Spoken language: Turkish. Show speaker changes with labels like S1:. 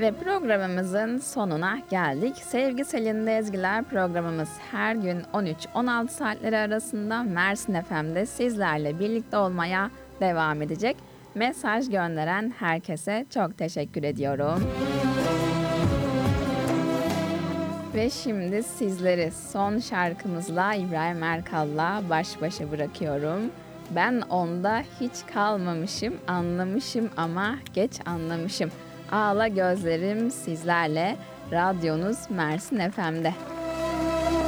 S1: Ve programımızın sonuna geldik. Sevgi Selin'de Ezgiler programımız her gün 13-16 saatleri arasında Mersin FM'de sizlerle birlikte olmaya devam edecek. Mesaj gönderen herkese çok teşekkür ediyorum. Ve şimdi sizleri son şarkımızla İbrahim Erkal'la baş başa bırakıyorum. Ben onda hiç kalmamışım, anlamışım ama geç anlamışım. Ağla gözlerim sizlerle, radyonuz Mersin FM'de.